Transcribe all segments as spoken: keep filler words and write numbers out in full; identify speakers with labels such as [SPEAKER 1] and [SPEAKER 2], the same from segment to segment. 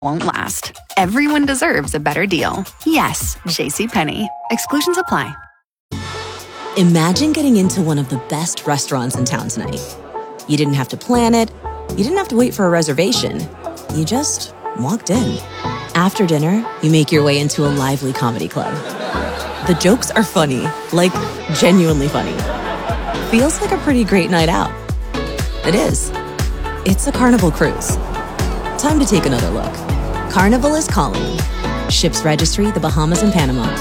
[SPEAKER 1] won't last. Everyone deserves a better deal. Yes, JCPenney. Exclusions apply.
[SPEAKER 2] Imagine getting into one of the best restaurants in town tonight. You didn't have to plan it. You didn't have to wait for a reservation. You just walked in. After dinner, you make your way into a lively comedy club. The jokes are funny, like genuinely funny. Feels like a pretty great night out. It is. It's a Carnival cruise. Time to take another look. Carnival is calling. Ships registry, the Bahamas and Panama.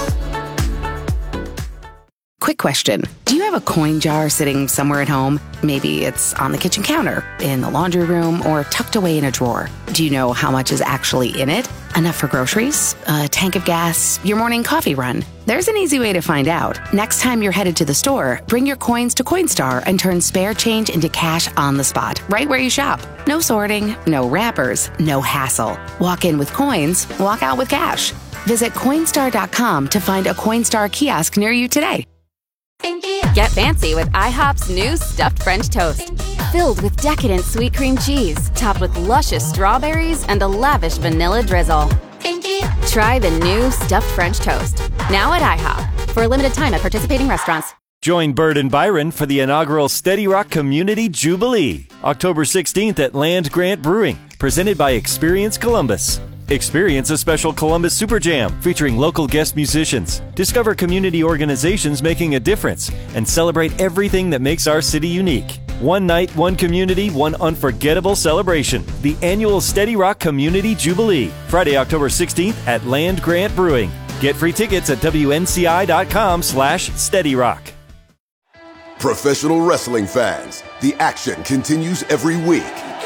[SPEAKER 3] Quick question. Do you have a coin jar sitting somewhere at home? Maybe it's on the kitchen counter, in the laundry room, or tucked away in a drawer. Do you know how much is actually in it? Enough for groceries? A tank of gas? Your morning coffee run? There's an easy way to find out. Next time you're headed to the store, bring your coins to Coinstar and turn spare change into cash on the spot, right where you shop. No sorting, no wrappers, no hassle. Walk in with coins, walk out with cash. Visit Coinstar dot com to find a Coinstar kiosk near you today.
[SPEAKER 4] Get fancy with IHOP's new stuffed French toast. Filled with decadent sweet cream cheese, topped with luscious strawberries and a lavish vanilla drizzle. Try the new stuffed French toast. Now at IHOP. For a limited time at participating restaurants.
[SPEAKER 5] Join Bird and Byron for the inaugural Steady Rock Community Jubilee, October sixteenth at Land Grant Brewing, presented by Experience Columbus. Experience a special Columbus Super Jam featuring local guest musicians. Discover community organizations making a difference and celebrate everything that makes our city unique. One night, one community, one unforgettable celebration. The annual Steady Rock Community Jubilee, Friday, October sixteenth at Land Grant Brewing. Get free tickets at W N C I dot com slash Steady Rock.
[SPEAKER 6] Professional wrestling fans, the action continues every week.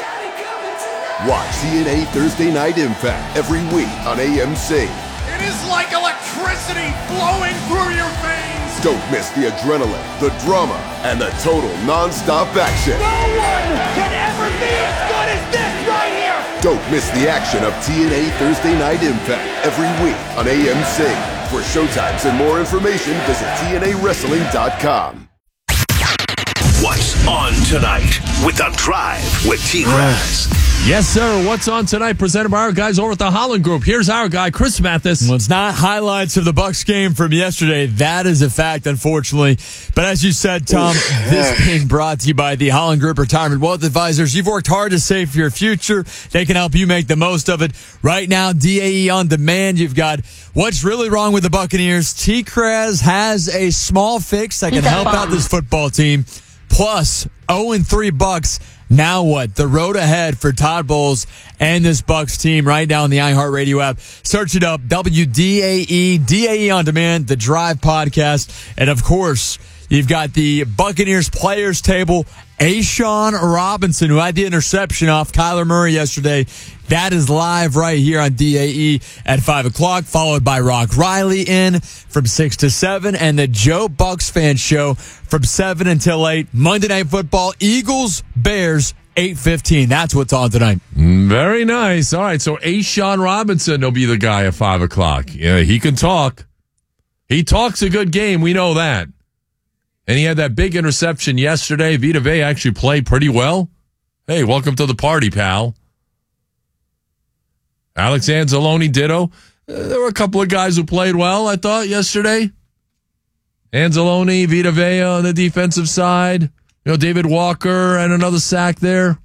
[SPEAKER 6] Watch T N A Thursday Night Impact every week on A M C.
[SPEAKER 7] It is like electricity flowing through your veins.
[SPEAKER 6] Don't miss the adrenaline, the drama, and the total non-stop action.
[SPEAKER 7] No one can ever be as good as this right here.
[SPEAKER 6] Don't miss the action of T N A Thursday Night Impact every week on A M C. For showtimes and more information, visit T N A wrestling dot com.
[SPEAKER 8] What's on tonight with The Drive with T-Grass?
[SPEAKER 9] Yes, sir. What's on tonight? Presented by our guys over at the Holland Group. Here's our guy, Chris Mathis.
[SPEAKER 10] Well, it's not highlights of the Bucks game from yesterday. That is a fact, unfortunately. But as you said, Tom, this being brought to you by the Holland Group Retirement Wealth Advisors. You've worked hard to save for your future. They can help you make the most of it. Right now, D A E on demand. You've got what's really wrong with the Buccaneers. T-Kraz has a small fix that can help out this football team. Plus, oh and three Bucks. Now what? The road ahead for Todd Bowles and this Bucks team right now on the iHeartRadio app. Search it up, W D A E, D A E On Demand, the Drive Podcast. And, of course, you've got the Buccaneers Players Table. A'Shawn Robinson, who had the interception off Kyler Murray yesterday. That is live right here on D A E at five o'clock, followed by Rock Riley in from six to seven, and the Joe Bucks Fan Show from seven until eight. Monday Night Football, Eagles, Bears, eight fifteen. That's what's on tonight.
[SPEAKER 9] Very nice. All right, so A'Shawn Robinson will be the guy at five o'clock. Yeah, he can talk. He talks a good game. We know that. And he had that big interception yesterday. Vita Vea actually played pretty well. Hey, welcome to the party, pal. Alex Anzalone, ditto. Uh, there were a couple of guys who played well, I thought, yesterday. Anzalone, Vita Vea on the defensive side. You know, David Walker and another sack there.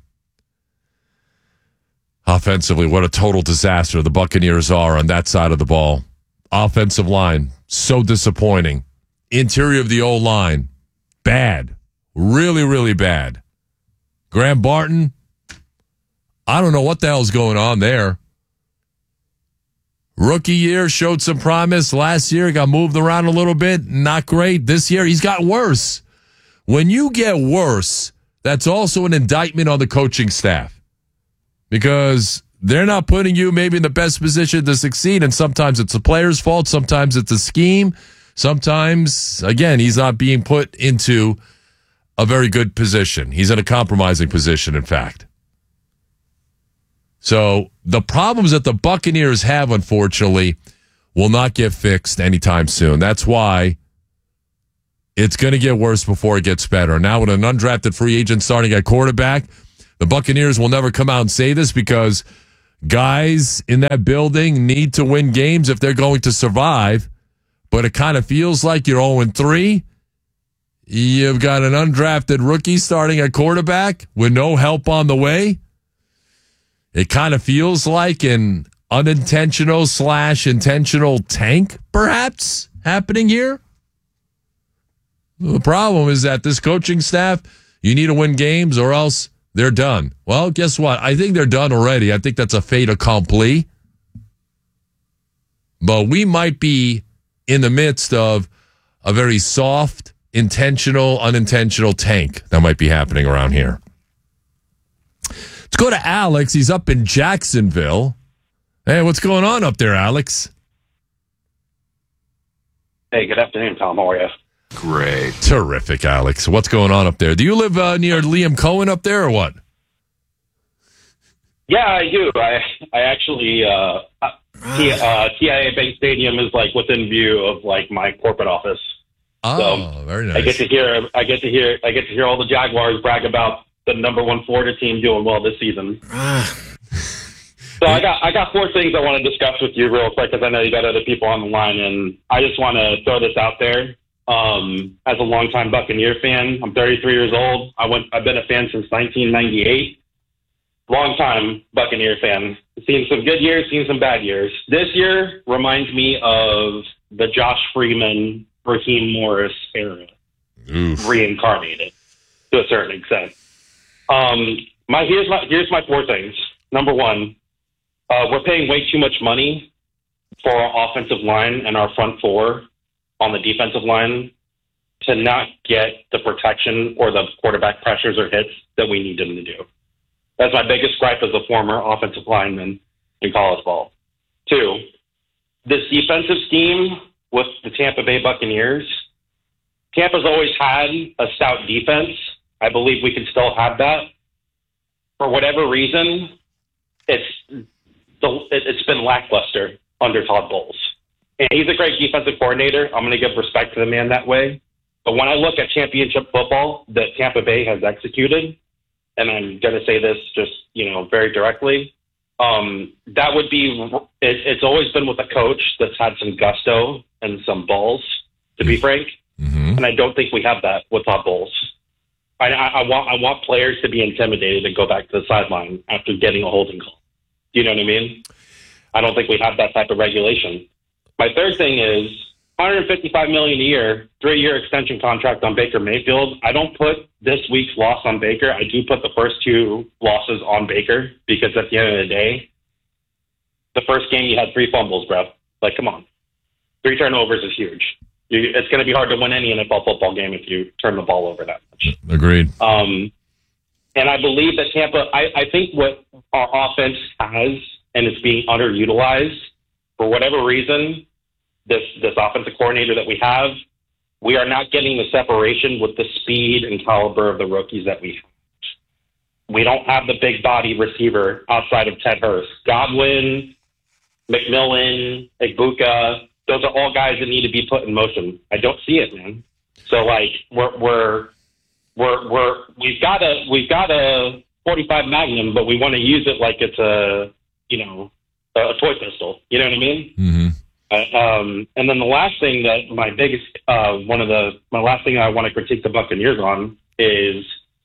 [SPEAKER 9] Offensively, what a total disaster the Buccaneers are on that side of the ball. Offensive line, so disappointing. Interior of the O-line, bad. Really, really bad. Graham Barton, I don't know what the hell's going on there. Rookie year showed some promise. Last year got moved around a little bit. Not great. This year he's got worse. When you get worse, that's also an indictment on the coaching staff. Because they're not putting you maybe in the best position to succeed. And sometimes it's the player's fault. Sometimes it's a scheme. Sometimes, again, he's not being put into a very good position. He's in a compromising position, in fact. So the problems that the Buccaneers have, unfortunately, will not get fixed anytime soon. That's why it's going to get worse before it gets better. Now with an undrafted free agent starting at quarterback, the Buccaneers will never come out and say this because guys in that building need to win games if they're going to survive, but it kind of feels like you're oh and three. You've got an undrafted rookie starting at quarterback with no help on the way. It kind of feels like an unintentional slash intentional tank, perhaps, happening here. The problem is that this coaching staff, you need to win games or else they're done. Well, guess what? I think they're done already. I think that's a fait accompli. But we might be in the midst of a very soft, intentional, unintentional tank that might be happening around here. Let's go to Alex. He's up in Jacksonville. Hey, what's going on up there, Alex?
[SPEAKER 11] Hey, good afternoon, Tom. How are you?
[SPEAKER 9] Great. Terrific, Alex. What's going on up there? Do you live uh, near Liam Cohen up there or what?
[SPEAKER 11] Yeah, I do. I I actually, uh, T, uh, T I A Bank Stadium is like within view of like my corporate office.
[SPEAKER 9] Oh,
[SPEAKER 11] so
[SPEAKER 9] very nice.
[SPEAKER 11] I get to hear, I get to hear, I get to hear all the Jaguars brag about the number one Florida team doing well this season. So I got I got four things I want to discuss with you real quick because I know you got other people on the line, and I just want to throw this out there. Um, as a longtime Buccaneer fan, I'm thirty-three years old. I went I've been a fan since nineteen ninety-eight. Longtime Buccaneer fan. Seen some good years, seen some bad years. This year reminds me of the Josh Freeman, Raheem Morris era,
[SPEAKER 9] Oof.
[SPEAKER 11] reincarnated to a certain extent. Um, my here's my here's my four things. Number one. Uh, we're paying way too much money for our offensive line and our front four on the defensive line to not get the protection or the quarterback pressures or hits that we need them to do. That's my biggest gripe as a former offensive lineman in college ball. Two, this defensive scheme with the Tampa Bay Buccaneers, Tampa's always had a stout defense. I believe we can still have that. For whatever reason, it's it's been lackluster under Todd Bowles. And he's a great defensive coordinator. I'm going to give respect to the man that way. But when I look at championship football that Tampa Bay has executed, and I'm going to say this just, you know, very directly, um, that would be, it, it's always been with a coach that's had some gusto and some balls, to be frank.
[SPEAKER 9] Mm-hmm.
[SPEAKER 11] And I don't think we have that with Todd Bowles. I, I, I want I want players to be intimidated and go back to the sideline after getting a holding call. Do you know what I mean? I don't think we have that type of regulation. My third thing is one hundred fifty-five million dollars a year, three-year extension contract on Baker Mayfield. I don't put this week's loss on Baker. I do put the first two losses on Baker because at the end of the day, the first game you had three fumbles, bro. Like, come on. Three turnovers is huge. You, it's going to be hard to win any N F L football game if you turn the ball over that much.
[SPEAKER 9] Agreed.
[SPEAKER 11] Um, and I believe that Tampa, I, I think what our offense has, and it's being underutilized, for whatever reason, this, this offensive coordinator that we have, we are not getting the separation with the speed and caliber of the rookies that we have. We don't have the big body receiver outside of Ted Hurst. Godwin, McMillan, Egbuka, those are all guys that need to be put in motion. I don't see it, man. So like we're we're we're we're we've got a we've got a forty-five Magnum, but we want to use it like it's a you know a toy pistol. You know what I mean?
[SPEAKER 9] Mm-hmm.
[SPEAKER 11] Uh, um, and then the last thing that my biggest uh, one of the my last thing I want to critique the Buccaneers on is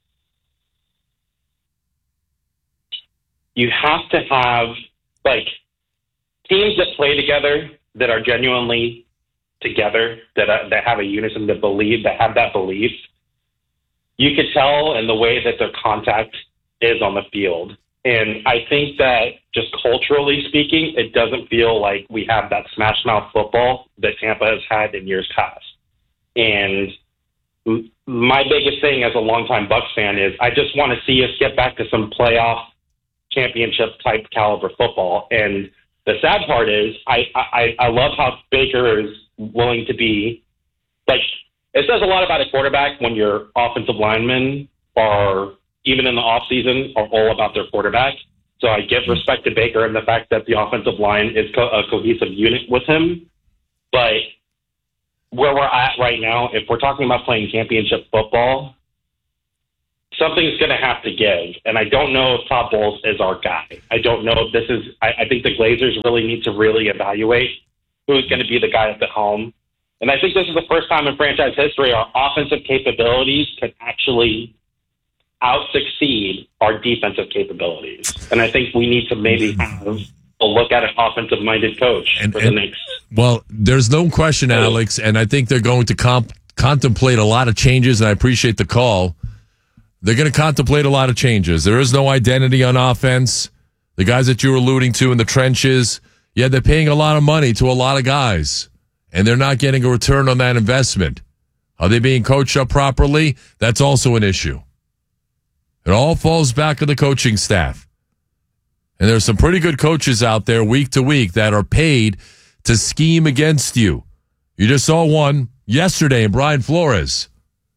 [SPEAKER 11] you have to have like teams that play together, that are genuinely together, that uh, that have a unison, that believe, that have that belief. You could tell in the way that their contact is on the field. And I think that just culturally speaking, it doesn't feel like we have that smash mouth football that Tampa has had in years past. And m- my biggest thing as a longtime Bucs fan is I just want to see us get back to some playoff championship type caliber football. And the sad part is I, I, I love how Baker is willing to be, like, it says a lot about a quarterback when your offensive linemen are, even in the offseason, are all about their quarterback. So I give respect to Baker and the fact that the offensive line is co- a cohesive unit with him. But where we're at right now, if we're talking about playing championship football, something's going to have to give. And I don't know if Todd Bowles is our guy. I don't know if this is, I, I think the Glazers really need to really evaluate who's going to be the guy at the helm. And I think this is the first time in franchise history our offensive capabilities could actually out-succeed our defensive capabilities. And I think we need to maybe have a look at an offensive-minded coach
[SPEAKER 9] and,
[SPEAKER 11] for
[SPEAKER 9] and,
[SPEAKER 11] the next.
[SPEAKER 9] Well, there's no question, Alex, and I think they're going to comp- contemplate a lot of changes, and I appreciate the call. They're going to contemplate a lot of changes. There is no identity on offense. The guys that you were alluding to in the trenches, yeah, they're paying a lot of money to a lot of guys, and they're not getting a return on that investment. Are they being coached up properly? That's also an issue. It all falls back on the coaching staff. And there's some pretty good coaches out there week to week that are paid to scheme against you. You just saw one yesterday in Brian Flores.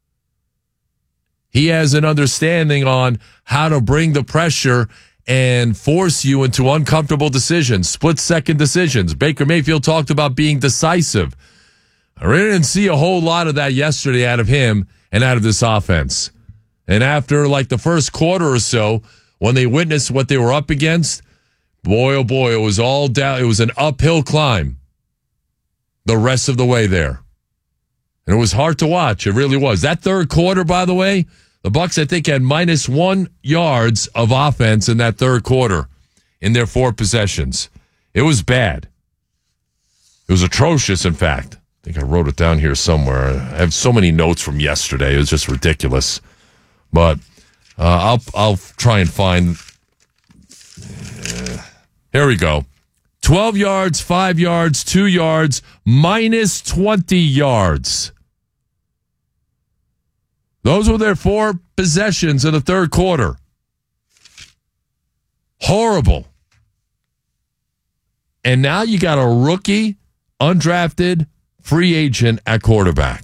[SPEAKER 9] He has an understanding on how to bring the pressure and force you into uncomfortable decisions, split-second decisions. Baker Mayfield talked about being decisive. I really didn't see a whole lot of that yesterday out of him and out of this offense. And after like the first quarter or so, when they witnessed what they were up against, boy, oh boy, it was all down. It was an uphill climb the rest of the way there. And it was hard to watch. It really was. That third quarter, by the way, the Bucs, I think, had minus one yards of offense in that third quarter in their four possessions. It was bad. It was atrocious, in fact. I think I wrote it down here somewhere. I have so many notes from yesterday. It was just ridiculous. But uh, I'll I'll try and find. Uh, here we go. Twelve yards, five yards, two yards, minus twenty yards. Those were their four possessions in the third quarter. Horrible. And now you got a rookie, undrafted, free agent at quarterback.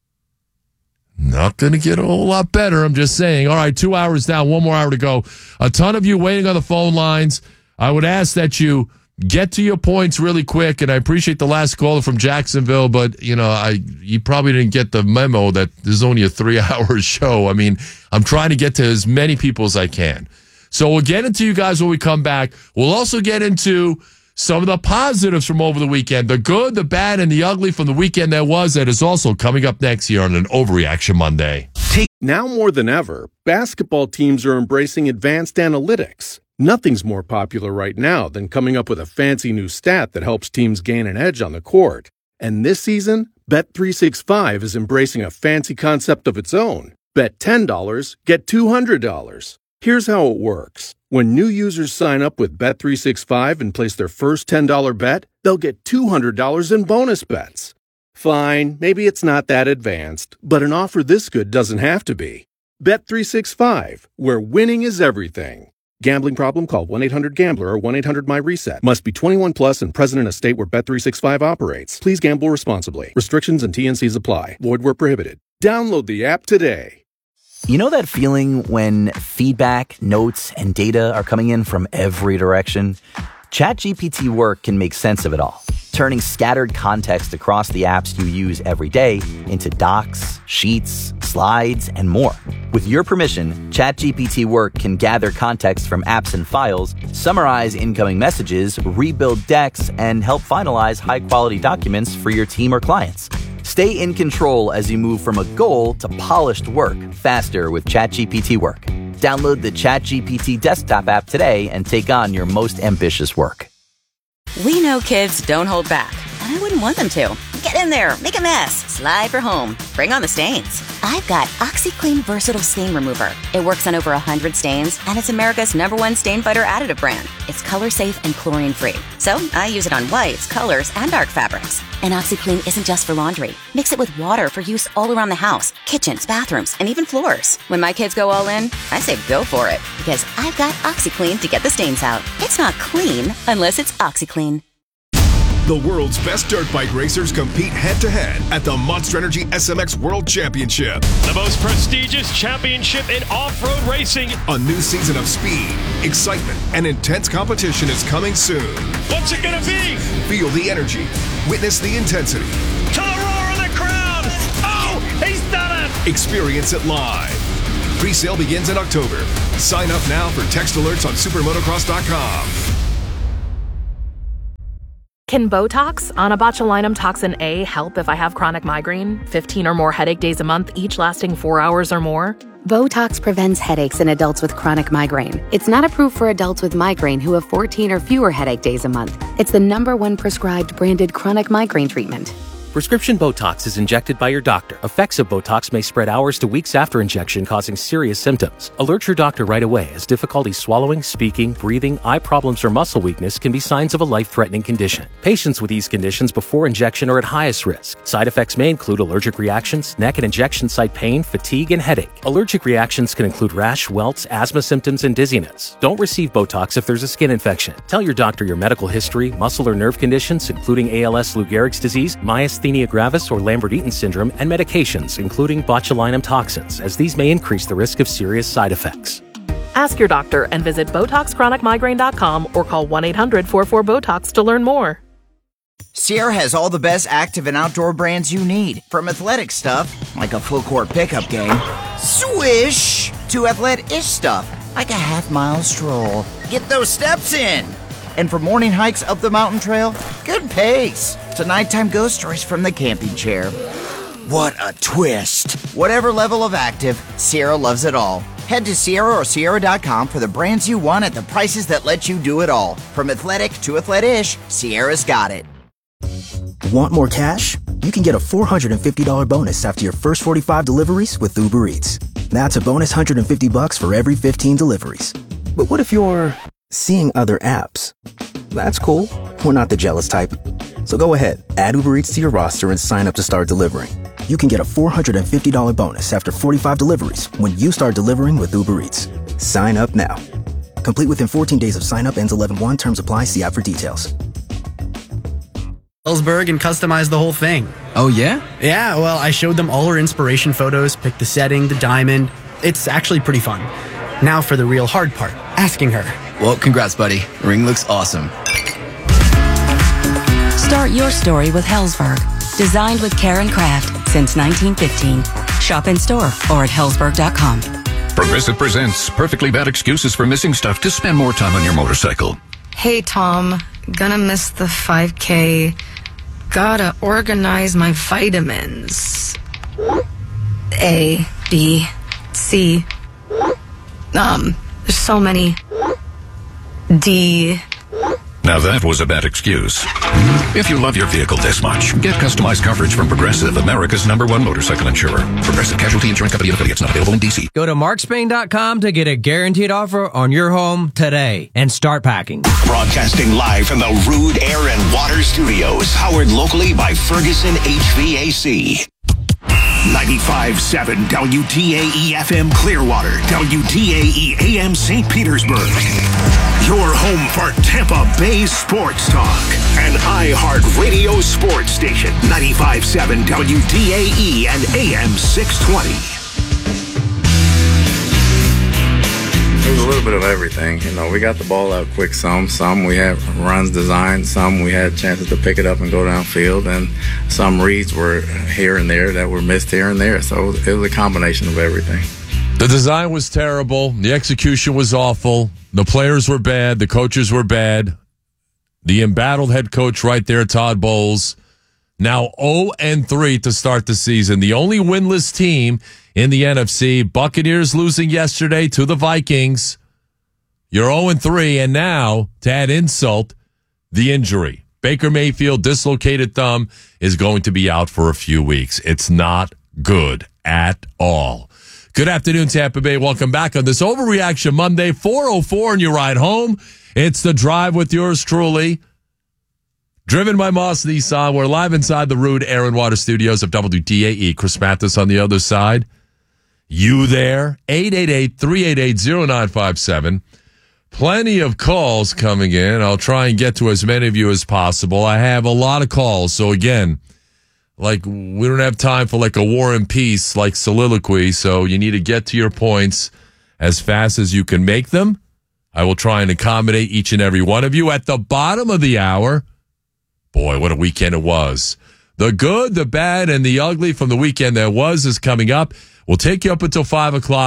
[SPEAKER 9] Not going to get a whole lot better. I'm just saying. All right, two hours down, one more hour to go. A ton of you waiting on the phone lines. I would ask that you get to your points really quick, and I appreciate the last caller from Jacksonville, but, you know, I you probably didn't get the memo that there's only a three-hour show. I mean, I'm trying to get to as many people as I can. So we'll get into you guys when we come back. We'll also get into some of the positives from over the weekend, the good, the bad, and the ugly from the weekend that was. That is also coming up next year on an Overreaction Monday.
[SPEAKER 12] Now more than ever, basketball teams are embracing advanced analytics. Nothing's more popular right now than coming up with a fancy new stat that helps teams gain an edge on the court. And this season, Bet three sixty-five is embracing a fancy concept of its own. Bet ten dollars, get two hundred dollars. Here's how it works. When new users sign up with Bet three sixty-five and place their first ten dollars bet, they'll get two hundred dollars in bonus bets. Fine, maybe it's not that advanced, but an offer this good doesn't have to be. Bet three sixty-five, where winning is everything. Gambling problem? Call one eight hundred gambler or one eight hundred my reset. Must be twenty-one plus and present in a state where Bet three sixty-five operates. Please gamble responsibly. Restrictions and T N Cs apply. Void where prohibited. Download the app today.
[SPEAKER 13] You know that feeling when feedback, notes, and data are coming in from every direction? ChatGPT Work can make sense of it all, turning scattered context across the apps you use every day into docs, sheets, slides, and more. With your permission, ChatGPT Work can gather context from apps and files, summarize incoming messages, rebuild decks, and help finalize high-quality documents for your team or clients. Stay in control as you move from a goal to polished work faster with ChatGPT Work. Download the ChatGPT desktop app today and take on your most ambitious work.
[SPEAKER 14] We know kids don't hold back, and I wouldn't want them to. Get in there, make a mess, slide for home, bring on the stains. I've got OxyClean Versatile Stain Remover. It works on over one hundred stains, and it's America's number one stain fighter additive brand. It's color safe and chlorine free. So I use it on whites, colors, and dark fabrics. And OxyClean isn't just for laundry. Mix it with water for use all around the house, kitchens, bathrooms, and even floors. When my kids go all in, I say go for it, because I've got OxyClean to get the stains out. It's not clean unless it's OxyClean.
[SPEAKER 15] The world's best dirt bike racers compete head-to-head at the Monster Energy S M X World Championship.
[SPEAKER 16] The most prestigious championship in off-road racing.
[SPEAKER 15] A new season of speed, excitement, and intense competition is coming soon.
[SPEAKER 16] What's it gonna be?
[SPEAKER 15] Feel the energy. Witness the intensity.
[SPEAKER 16] To the roar of the crowd! Oh, he's done it!
[SPEAKER 15] Experience it live. Pre-sale begins in October. Sign up now for text alerts on supermotocross dot com.
[SPEAKER 17] Can Botox, onabotulinum toxin A, help if I have chronic migraine? fifteen or more headache days a month, each lasting four hours or more?
[SPEAKER 3] Botox prevents headaches in adults with chronic migraine. It's not approved for adults with migraine who have fourteen or fewer headache days a month. It's the number one prescribed branded chronic migraine treatment.
[SPEAKER 18] Prescription Botox is injected by your doctor. Effects of Botox may spread hours to weeks after injection, causing serious symptoms. Alert your doctor right away, as difficulty swallowing, speaking, breathing, eye problems, or muscle weakness can be signs of a life-threatening condition. Patients with these conditions before injection are at highest risk. Side effects may include allergic reactions, neck and injection site pain, fatigue, and headache. Allergic reactions can include rash, welts, asthma symptoms, and dizziness. Don't receive Botox if there's a skin infection. Tell your doctor your medical history, muscle or nerve conditions, including A L S, Lou Gehrig's disease, myasthenia gravis or Lambert-Eaton syndrome, and medications, including botulinum toxins, as these may increase the risk of serious side effects.
[SPEAKER 17] Ask your doctor and visit Botox Chronic Migraine dot com or call one eight hundred four four BOTOX to learn more.
[SPEAKER 19] Sierra has all the best active and outdoor brands you need, from athletic stuff, like a full court pickup game, swish, to athlete-ish stuff, like a half-mile stroll. Get those steps in! And for morning hikes up the mountain trail, good pace. To nighttime ghost stories from the camping chair. What a twist. Whatever level of active, Sierra loves it all. Head to Sierra or Sierra dot com for the brands you want at the prices that let you do it all. From athletic to athlete-ish, Sierra's got it.
[SPEAKER 20] Want more cash? You can get a four hundred fifty dollars bonus after your first forty-five deliveries with Uber Eats. That's a bonus one hundred fifty bucks for every fifteen deliveries. But what if you're seeing other apps? That's cool. We're not the jealous type. So go ahead, add Uber Eats to your roster and sign up to start delivering. You can get a four hundred fifty dollars bonus after forty-five deliveries when you start delivering with Uber Eats. Sign up now. Complete within fourteen days of sign up, ends eleven one. Terms apply. See app for details.
[SPEAKER 21] Ellsberg and customize the whole thing.
[SPEAKER 22] Oh, yeah?
[SPEAKER 21] Yeah, well, I showed them all her inspiration photos, picked the setting, the diamond. It's actually pretty fun. Now for the real hard part, asking her.
[SPEAKER 22] Well, congrats, buddy. Ring looks awesome.
[SPEAKER 23] Start your story with Hellsberg. Designed with care and craft since nineteen fifteen. Shop in store or at hellsberg dot com.
[SPEAKER 24] Progressive presents Perfectly Bad Excuses for Missing Stuff to Spend More Time on Your Motorcycle.
[SPEAKER 25] Hey, Tom. Gonna miss the five K. Gotta organize my vitamins. A, B, C. Um, there's so many. D.
[SPEAKER 24] Now that was a bad excuse. If you love your vehicle this much, get customized coverage from Progressive, America's number one motorcycle insurer. Progressive Casualty Insurance Company and affiliates, not available in D C.
[SPEAKER 26] Go to mark spain dot com to get a guaranteed offer on your home today and start packing.
[SPEAKER 8] Broadcasting live from the Rude Air and Water Studios, powered locally by Ferguson H V A C. ninety-five point seven W T A E F M Clearwater, W T A E A M Saint Petersburg. Your home for Tampa Bay sports talk. An iHeartRadio sports station. ninety-five point seven W T A E and A M six twenty.
[SPEAKER 27] It was a little bit of everything. You know, we got the ball out quick some. Some we had runs designed. Some we had chances to pick it up and go downfield. And some reads were here and there that were missed here and there. So it was a combination of everything.
[SPEAKER 9] The design was terrible. The execution was awful. The players were bad. The coaches were bad. The embattled head coach right there, Todd Bowles, now oh and three to start the season. The only winless team in the N F C. Buccaneers losing yesterday to the Vikings. You're oh and three, and now, to add insult, the injury. Baker Mayfield, dislocated thumb, is going to be out for a few weeks. It's not good at all. Good afternoon, Tampa Bay. Welcome back on this Overreaction Monday, four oh four on your ride home. It's The Drive with yours truly. Driven by Moss Nissan. We're live inside the Rude Air and Water Studios of W T A E. Chris Mathis on the other side. You there? eight eight eight, three eight eight, oh nine five seven. Plenty of calls coming in. I'll try and get to as many of you as possible. I have a lot of calls. So again, like, we don't have time for like a War and Peace, like soliloquy. So you need to get to your points as fast as you can make them. I will try and accommodate each and every one of you. At the bottom of the hour, boy, what a weekend it was. The good, the bad, and the ugly from the weekend that was is coming up. We'll take you up until five o'clock.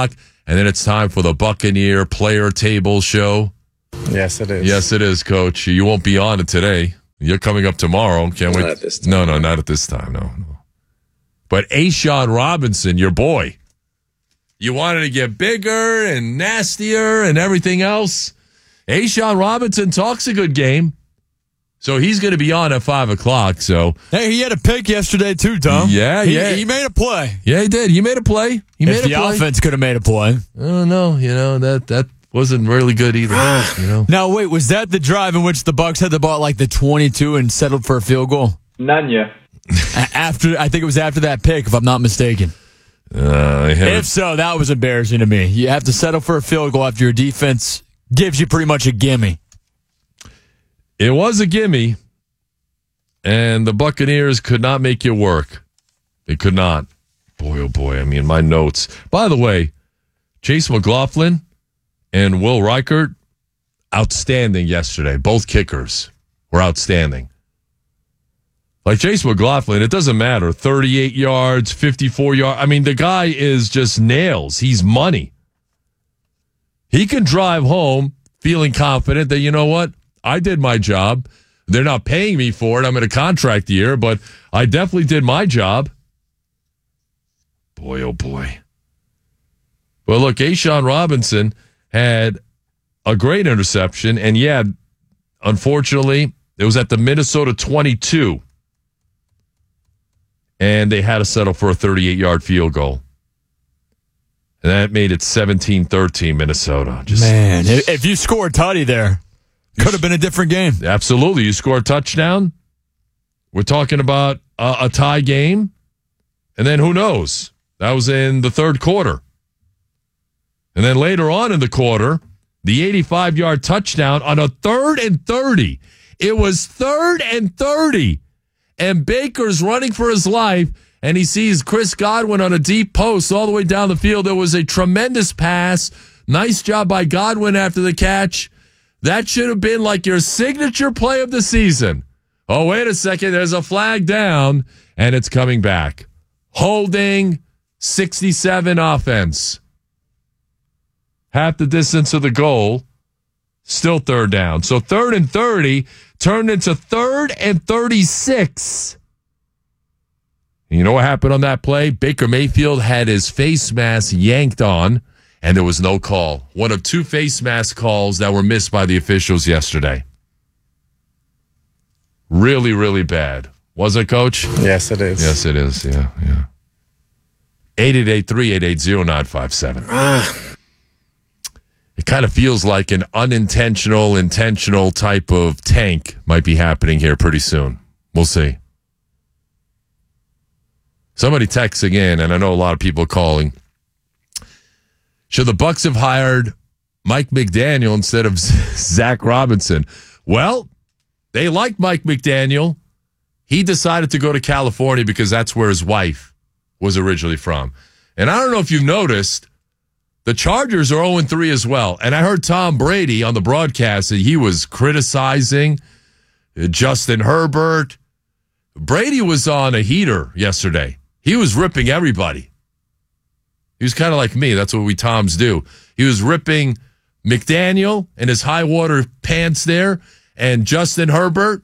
[SPEAKER 9] And then it's time for the Buccaneer Player Table Show.
[SPEAKER 27] Yes, it is.
[SPEAKER 9] Yes, it is, Coach. You won't be on it today. You're coming up tomorrow. Can't
[SPEAKER 27] Not
[SPEAKER 9] wait.
[SPEAKER 27] at this time.
[SPEAKER 9] No, no, not at this time. No, no. But A'Shawn Robinson, your boy, you wanted to get bigger and nastier and everything else. A'Shawn Robinson talks a good game. So he's going to be on at five o'clock. So
[SPEAKER 1] hey, he had a pick yesterday too, Tom.
[SPEAKER 9] Yeah,
[SPEAKER 1] he,
[SPEAKER 9] yeah.
[SPEAKER 1] He made a play.
[SPEAKER 9] Yeah, he did. He made a play. He
[SPEAKER 1] if
[SPEAKER 9] made a
[SPEAKER 1] the
[SPEAKER 9] play.
[SPEAKER 1] offense could have made a play.
[SPEAKER 9] Oh no, you know that that wasn't really good either. you know.
[SPEAKER 1] Now wait, was that the drive in which the Bucs had the ball at like the twenty-two and settled for a field goal?
[SPEAKER 2] None yet.
[SPEAKER 1] After I think it was after that pick, if I'm not mistaken.
[SPEAKER 9] Uh,
[SPEAKER 1] if so, that was embarrassing to me. You have to settle for a field goal after your defense gives you pretty much a gimme.
[SPEAKER 9] It was a gimme. And the Buccaneers could not make it work. They could not. Boy, oh boy. I mean, my notes. By the way, Chase McLaughlin and Will Reichert, outstanding yesterday. Both kickers were outstanding. Like Chase McLaughlin, it doesn't matter. thirty-eight yards, fifty-four yards. I mean, the guy is just nails. He's money. He can drive home feeling confident that, you know what? I did my job. They're not paying me for it. I'm in a contract year, but I definitely did my job. Boy, oh boy. Well, look, A'Shawn Robinson had a great interception, and yeah, unfortunately, it was at the Minnesota twenty-two, and they had to settle for a thirty-eight-yard field goal. And that made it seventeen thirteen Minnesota. Just,
[SPEAKER 1] Man, if you score a tutty there, could have been a different game.
[SPEAKER 9] Absolutely. You score a touchdown. We're talking about a, a tie game. And then who knows? That was in the third quarter. And then later on in the quarter, the eighty-five-yard touchdown on a third and thirty. It was third and thirty. And Baker's running for his life. And he sees Chris Godwin on a deep post all the way down the field. There was a tremendous pass. Nice job by Godwin after the catch. That should have been like your signature play of the season. Oh, wait a second. There's a flag down, and it's coming back. Holding, sixty-seven offense. Half the distance of the goal, still third down. So third and thirty turned into third and thirty-six. And you know what happened on that play? Baker Mayfield had his face mask yanked on, and there was no call. One of two face mask calls that were missed by the officials yesterday. Really, really bad. Was it, Coach?
[SPEAKER 27] Yes, it is.
[SPEAKER 9] Yes, it is. Yeah, yeah. eight eight eight, three eight eight, zero nine five seven. It kind of feels like an unintentional, intentional type of tank might be happening here pretty soon. We'll see. Somebody texts again, and I know a lot of people calling. Should the Bucs have hired Mike McDaniel instead of Zach Robinson? Well, they like Mike McDaniel. He decided to go to California because that's where his wife was originally from. And I don't know if you've noticed, the Chargers are oh and three as well. And I heard Tom Brady on the broadcast that he was criticizing Justin Herbert. Brady was on a heater yesterday. He was ripping everybody. He was kind of like me. That's what we Toms do. He was ripping McDaniel and his high water pants there, and Justin Herbert,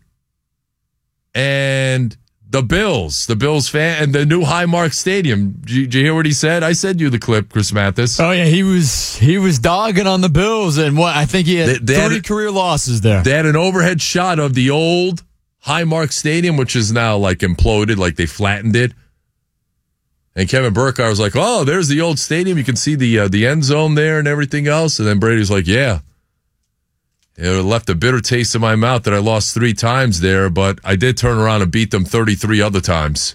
[SPEAKER 9] and the Bills, the Bills fan, and the new Highmark Stadium. Did you, did you hear what he said? I sent you the clip, Chris Mathis.
[SPEAKER 1] Oh yeah, he was he was dogging on the Bills, and what I think he had
[SPEAKER 9] They- they
[SPEAKER 1] three
[SPEAKER 9] had-
[SPEAKER 1] career losses there.
[SPEAKER 9] They had an overhead shot of the old Highmark Stadium, which is now like imploded, like they flattened it. And Kevin Burkhardt was like, "Oh, there's the old stadium. You can see the uh, the end zone there and everything else." And then Brady's like, "Yeah, it left a bitter taste in my mouth that I lost three times there, but I did turn around and beat them thirty-three other times."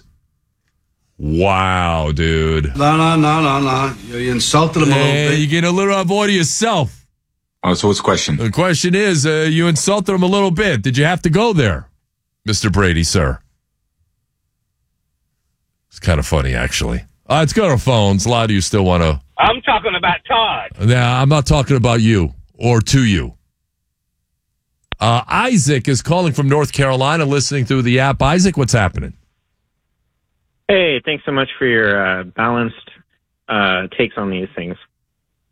[SPEAKER 9] Wow, dude!
[SPEAKER 4] No, no, no, no, no. You, you insulted him a little
[SPEAKER 9] Hey,
[SPEAKER 4] bit.
[SPEAKER 9] you get a little avoid of yourself.
[SPEAKER 2] Oh, so what's the question?
[SPEAKER 9] The question is, uh, you insulted him a little bit. Did you have to go there, Mister Brady, sir? It's kind of funny, actually. Uh, let's go to phones. A lot of you still want to...
[SPEAKER 5] I'm talking about Todd.
[SPEAKER 9] Nah, I'm not talking about you or to you. Uh, Isaac is calling from North Carolina, listening through the app. Isaac, what's happening?
[SPEAKER 6] Hey, thanks so much for your uh, balanced uh, takes on these things.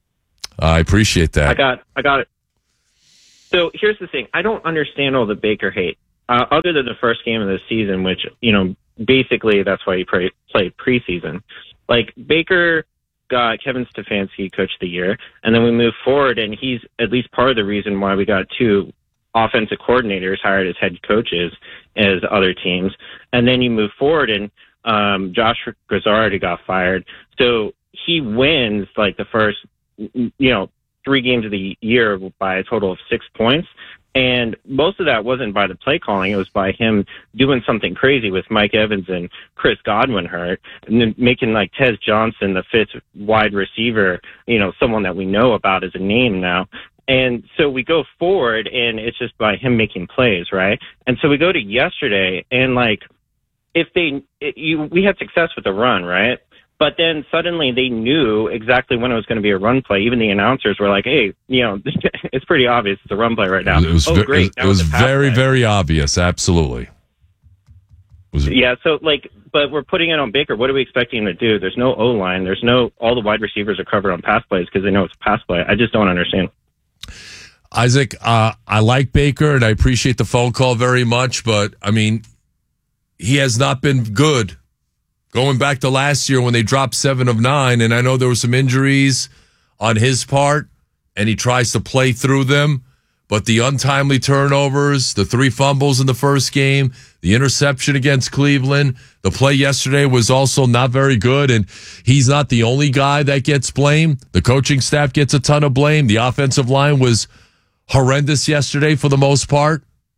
[SPEAKER 9] I appreciate that.
[SPEAKER 2] I got, I got it. So here's the thing. I don't understand all the Baker hate, uh, other than the first game of the season, which, you know, basically that's why he pre- played preseason. Like, Baker got Kevin Stefanski Coach of the Year, and then we move forward, and he's at least part of the reason why we got two offensive coordinators hired as head coaches as other teams. And then you move forward, and um, Josh Grizzardi got fired. So he wins, like, the first, you know, three games of the year by a total of six points. And most of that wasn't by the play calling. It was by him doing something crazy with Mike Evans and Chris Godwin hurt, and then making, like, Tez Johnson the fifth wide receiver, you know, someone that we know about as a name now. And so we go forward, and it's just by him making plays, right? And so we go to yesterday, and, like, if they it, you, we had success with the run, right? But then suddenly they knew exactly when it was going to be a run play. Even the announcers were like, hey, you know, it's pretty obvious it's a run play right now.
[SPEAKER 9] It was,
[SPEAKER 2] oh,
[SPEAKER 9] ve-
[SPEAKER 2] great.
[SPEAKER 9] it was, it was very, play. very obvious. Absolutely. Was it-
[SPEAKER 2] yeah, so, like, but we're putting it on Baker. What are we expecting him to do? There's no O-line. There's no, all the wide receivers are covered on pass plays because they know it's a pass play. I just don't understand.
[SPEAKER 9] Isaac, uh, I like Baker, and I appreciate the phone call very much, but, I mean, he has not been good. Going back to last year when they dropped seven of nine, and I know there were some injuries on his part, and he tries to play through them, but the untimely turnovers, the three fumbles in the first game, the interception against Cleveland, the play yesterday was also not very good, and he's not the only guy that gets blamed. The coaching staff gets a ton of blame. The offensive line was horrendous yesterday for the most part,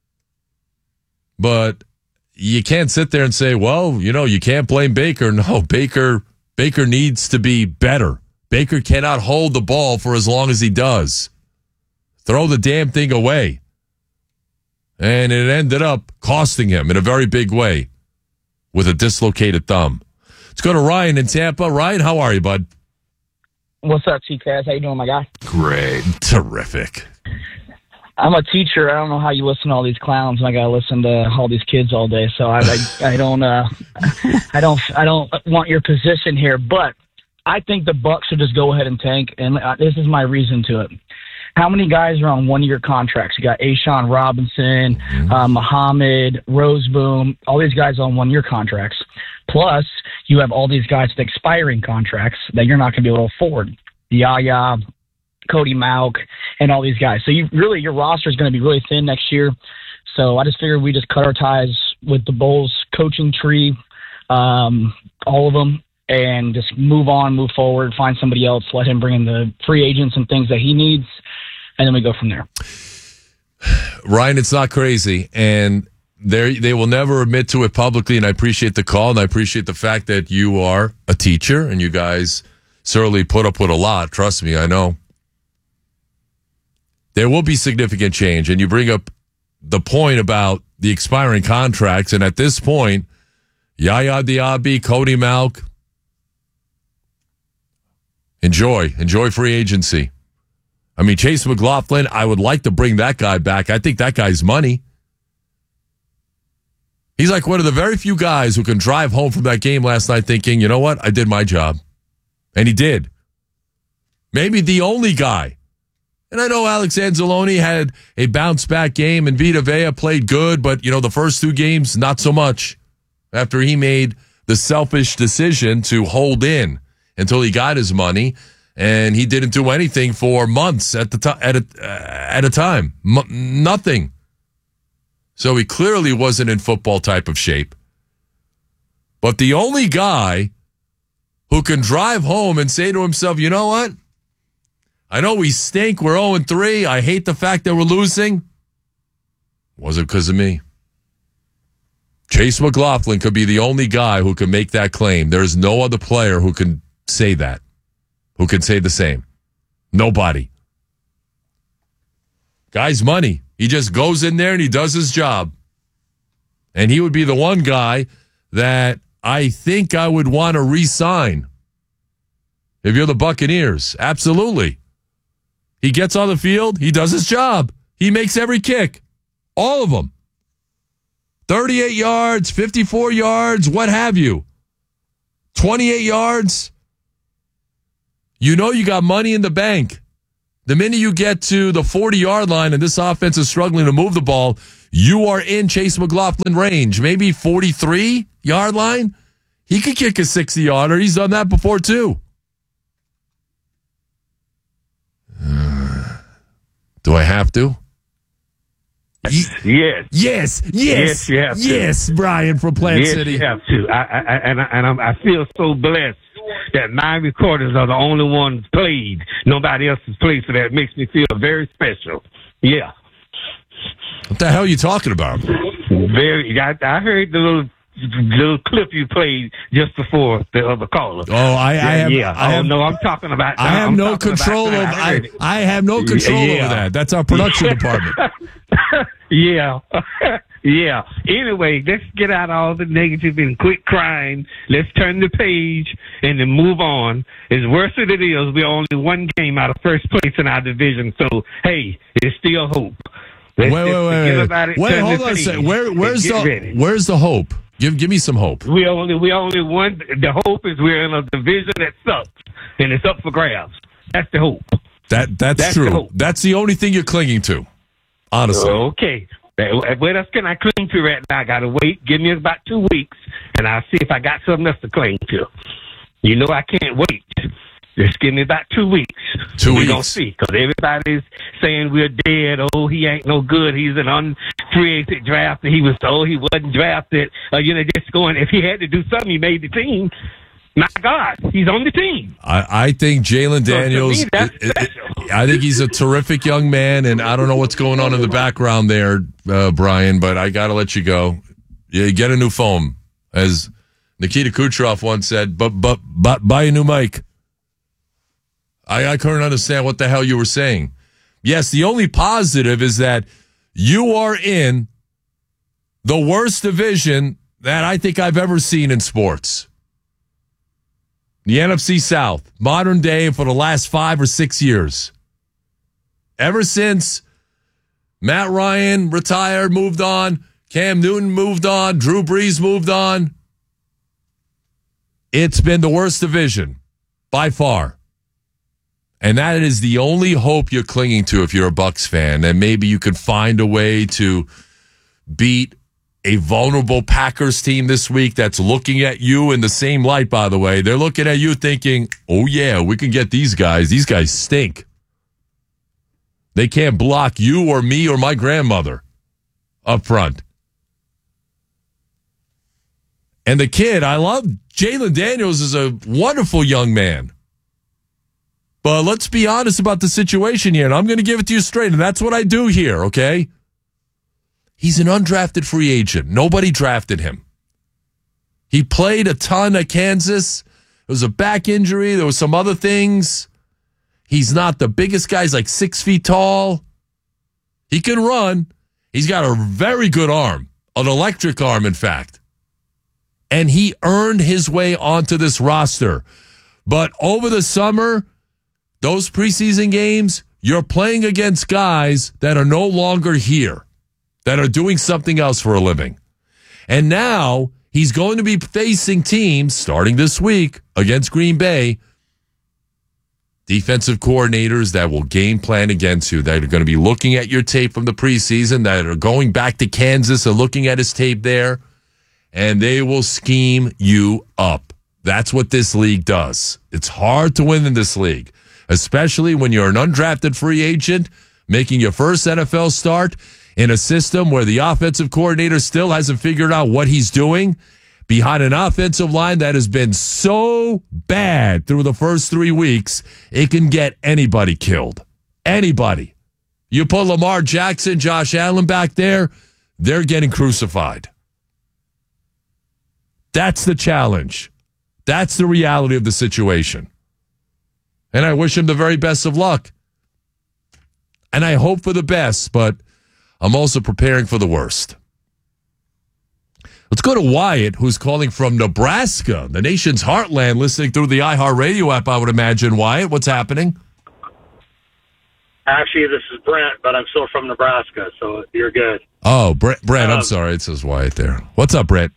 [SPEAKER 9] but you can't sit there and say, well, you know, you can't blame Baker. No, Baker Baker needs to be better. Baker cannot hold the ball for as long as he does. Throw the damn thing away. And it ended up costing him in a very big way with a dislocated thumb. Let's go to Ryan in Tampa. Ryan, how are you, bud?
[SPEAKER 5] What's up, T-Caz? How you doing, my guy?
[SPEAKER 9] Great. Terrific.
[SPEAKER 5] I'm a teacher. I don't know how you listen to all these clowns, and I gotta listen to all these kids all day. So I, I, I don't, uh, I don't, I don't want your position here. But I think the Bucs should just go ahead and tank, and this is my reason to it. How many guys are on one-year contracts? You got Ashawn Robinson, mm-hmm. uh, Muhammad, Roseboom, all these guys on one-year contracts. Plus, you have all these guys with expiring contracts that you're not going to be able to afford. Yaya, Cody Mauk, and all these guys. So you really, your roster is going to be really thin next year. So I just figured we just cut our ties with the Bulls coaching tree, um, all of them, and just move on, move forward, find somebody else, let him bring in the free agents and things that he needs, and then we go from there.
[SPEAKER 9] Ryan, it's not crazy, and they they will never admit to it publicly, and I appreciate the call, and I appreciate the fact that you are a teacher, and you guys certainly put up with a lot. Trust me, I know. There will be significant change, and you bring up the point about the expiring contracts, and at this point, Yaya Diaby, Cody Mauk, enjoy. Enjoy free agency. I mean, Chase McLaughlin, I would like to bring that guy back. I think that guy's money. He's like one of the very few guys who can drive home from that game last night thinking, you know what, I did my job. And he did. Maybe the only guy. And I know Alex Anzalone had a bounce-back game, and Vita Vea played good, but, you know, the first two games, not so much. After he made the selfish decision to hold in until he got his money, and he didn't do anything for months at the to- at a, uh, at a time. M- nothing. So he clearly wasn't in football type of shape. But the only guy who can drive home and say to himself, you know what? I know we stink. We're oh and three. I hate the fact that we're losing. Was it because of me? Chase McLaughlin could be the only guy who can make that claim. There is no other player who can say that, who can say the same. Nobody. Guy's money. He just goes in there and he does his job. And he would be the one guy that I think I would want to re-sign. If you're the Buccaneers, absolutely. He gets on the field. He does his job. He makes every kick. All of them. thirty-eight yards, fifty-four yards, what have you. twenty-eight yards. You know you got money in the bank. The minute you get to the forty-yard line and this offense is struggling to move the ball, you are in Chase McLaughlin range. Maybe forty-three-yard line. He could kick a sixty-yarder. He's done that before, too. Uh, do I have to?
[SPEAKER 6] Yes.
[SPEAKER 9] Yes. Yes.
[SPEAKER 6] Yes, you have to.
[SPEAKER 9] Yes, Brian from Plant
[SPEAKER 6] yes,
[SPEAKER 9] City.
[SPEAKER 6] Yes, you have to. I, I, and I, and I'm, I feel so blessed that my recordings are the only ones played. Nobody else has played, so that makes me feel very special. Yeah.
[SPEAKER 9] What the hell are you talking about?
[SPEAKER 6] Very. I, I heard the little little clip you played just before the other caller.
[SPEAKER 9] Oh, I, I
[SPEAKER 6] yeah,
[SPEAKER 9] have.
[SPEAKER 6] Yeah.
[SPEAKER 9] I
[SPEAKER 6] oh
[SPEAKER 9] have,
[SPEAKER 6] no, I'm talking about.
[SPEAKER 9] I have
[SPEAKER 6] I'm
[SPEAKER 9] no control over. I, I, I have no control
[SPEAKER 6] yeah.
[SPEAKER 9] over that. That's our production department.
[SPEAKER 6] Yeah. Yeah. Anyway, let's get out all the negative and quit crying. Let's turn the page and then move on. As worse as it is, we're only one game out of first place in our division. So, hey, there's still hope. Let's
[SPEAKER 9] wait, wait, wait, wait. It, wait, hold on a second. Where, where's the ready. Where's the hope? Give give me some hope.
[SPEAKER 6] We only we only one. The hope is we're in a division that sucks and it's up for grabs. That's the hope.
[SPEAKER 9] That that's, that's true. That's the only thing you're clinging to. Honestly.
[SPEAKER 6] Okay. What else can I cling to right now? I got to wait. Give me about two weeks, and I'll see if I got something else to cling to. You know I can't wait. Just give me about two weeks.
[SPEAKER 9] Two
[SPEAKER 6] we're
[SPEAKER 9] weeks.
[SPEAKER 6] We're going to see, because everybody's saying we're dead. Oh, he ain't no good. He's an unfree agent draft. He was, oh, he wasn't drafted. Uh, you know, just going, if he had to do something, he made the team. My God, he's on the team.
[SPEAKER 9] I, I think Jalen Daniels,
[SPEAKER 6] so me,
[SPEAKER 9] it, it, I think he's a terrific young man, and I don't know what's going on in the background there, uh, Brian, but I got to let you go. Yeah, get a new phone. As Nikita Kucherov once said, but, but, but buy a new mic. I, I couldn't understand what the hell you were saying. Yes, the only positive is that you are in the worst division that I think I've ever seen in sports. The N F C South, modern day for the last five or six years. Ever since Matt Ryan retired, moved on, Cam Newton moved on, Drew Brees moved on, it's been the worst division by far. And that is the only hope you're clinging to if you're a Bucs fan. And maybe you could find a way to beat a vulnerable Packers team this week that's looking at you in the same light, by the way. They're looking at you thinking, oh, yeah, we can get these guys. These guys stink. They can't block you or me or my grandmother up front. And the kid, I love Jalen Daniels is a wonderful young man. But let's be honest about the situation here, and I'm going to give it to you straight, and that's what I do here, okay? He's an undrafted free agent. Nobody drafted him. He played a ton at Kansas. There was a back injury. There was some other things. He's not the biggest guy. He's like six feet tall. He can run. He's got a very good arm, an electric arm, in fact. And he earned his way onto this roster. But over the summer, those preseason games, you're playing against guys that are no longer here, that are doing something else for a living. And now he's going to be facing teams, starting this week against Green Bay, defensive coordinators that will game plan against you, that are going to be looking at your tape from the preseason, that are going back to Kansas and looking at his tape there, and they will scheme you up. That's what this league does. It's hard to win in this league, especially when you're an undrafted free agent making your first N F L start in a system where the offensive coordinator still hasn't figured out what he's doing behind an offensive line that has been so bad through the first three weeks, it can get anybody killed. Anybody. You put Lamar Jackson, Josh Allen back there, they're getting crucified. That's the challenge. That's the reality of the situation. And I wish him the very best of luck. And I hope for the best, but I'm also preparing for the worst. Let's go to Wyatt, who's calling from Nebraska, the nation's heartland, listening through the iHeartRadio app, I would imagine. Wyatt, what's happening?
[SPEAKER 7] Actually, this is Brent, but I'm still from Nebraska, so you're good.
[SPEAKER 9] Oh, Brent, Brent um, I'm sorry. It says Wyatt there. What's up, Brent?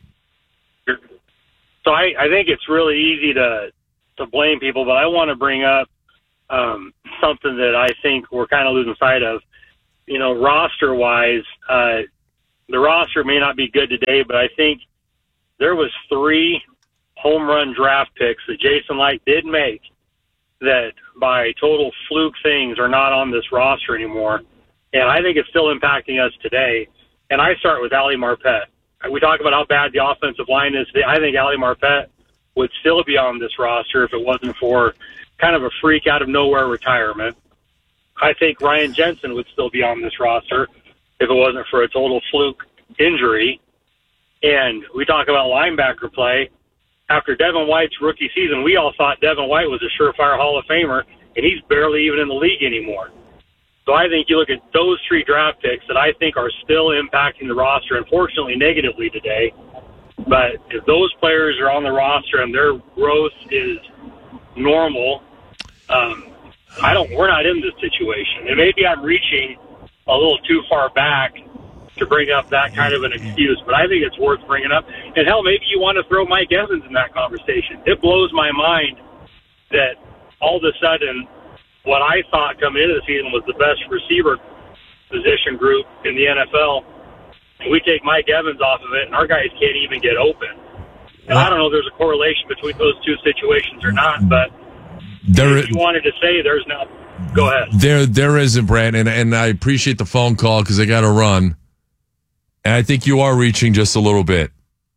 [SPEAKER 7] So I, I think it's really easy to, to blame people, but I want to bring up um, something that I think we're kind of losing sight of. You know, roster-wise, uh, the roster may not be good today, but I think there was three home run draft picks that Jason Licht did make that by total fluke things are not on this roster anymore. And I think it's still impacting us today. And I start with Ali Marpet. We talk about how bad the offensive line is today. I think Ali Marpet would still be on this roster if it wasn't for kind of a freak out of nowhere retirement. I think Ryan Jensen would still be on this roster if it wasn't for a total fluke injury. And we talk about linebacker play. After Devin White's rookie season, we all thought Devin White was a surefire Hall of Famer, and he's barely even in the league anymore. So I think you look at those three draft picks that I think are still impacting the roster, unfortunately negatively today. But if those players are on the roster and their growth is normal, um, I don't. We're not in this situation. And maybe I'm reaching a little too far back to bring up that kind of an excuse, but I think it's worth bringing up. And hell, maybe you want to throw Mike Evans in that conversation. It blows my mind that all of a sudden what I thought coming into the season was the best receiver position group in the N F L, we take Mike Evans off of it, and our guys can't even get open. And I don't know if there's a correlation between those two situations or not, but
[SPEAKER 9] there,
[SPEAKER 7] if you wanted to say there's no, go ahead.
[SPEAKER 9] There, there isn't, Brad, and, and I appreciate the phone call because I got to run. And I think you are reaching just a little bit.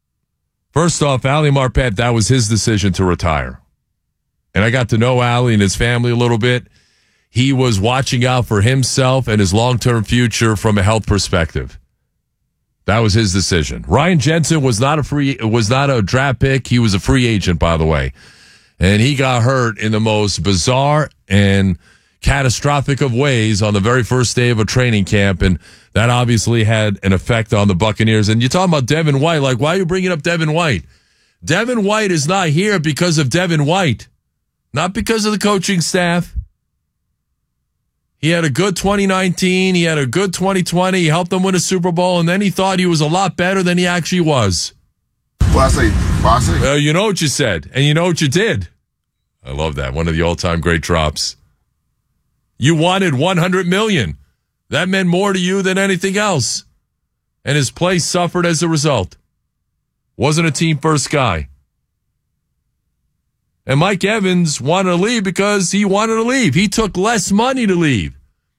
[SPEAKER 9] First off, Ali Marpet, that was his decision to retire. And I got to know Ali and his family a little bit. He was watching out for himself and his long-term future from a health perspective. That was his decision. Ryan Jensen was not a free, was not a draft pick. He was a free agent, by the way. And he got hurt in the most bizarre and catastrophic of ways on the very first day of a training camp, and that obviously had an effect on the Buccaneers. And you're talking about Devin White, like, why are you bringing up Devin White? Devin White is not here because of Devin White, not because of the coaching staff. He had a good twenty nineteen, he had a good twenty twenty, he helped them win a Super Bowl, and then he thought he was a lot better than he actually was.
[SPEAKER 10] Bossy, bossy.
[SPEAKER 9] Well, you know what you said, and you know what you did. I love that. One of the all-time great drops. You wanted one hundred million dollars. That meant more to you than anything else. And his play suffered as a result. Wasn't a team-first guy. And Mike Evans wanted to leave because he wanted to leave. He took less money to leave.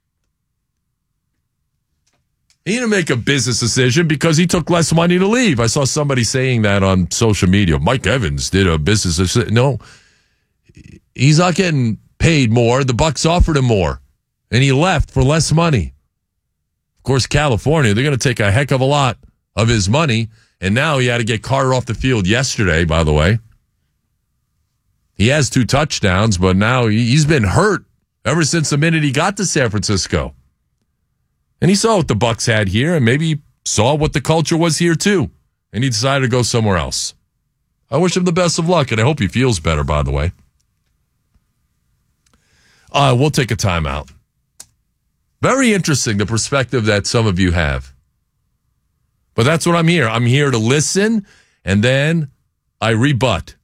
[SPEAKER 9] He didn't make a business decision because he took less money to leave. I saw somebody saying that on social media. Mike Evans did a business decision. No, he's not getting paid more. The Bucs offered him more, and he left for less money. Of course, California, they're going to take a heck of a lot of his money, and now he had to get Carter off the field yesterday, by the way. He has two touchdowns, but now he's been hurt ever since the minute he got to San Francisco. And he saw what the Bucs had here, and maybe saw what the culture was here too, and he decided to go somewhere else. I wish him the best of luck, and I hope he feels better, by the way. Uh, we'll take a timeout. Very interesting, the perspective that some of you have. But that's what I'm here. I'm here to listen, and then I rebut.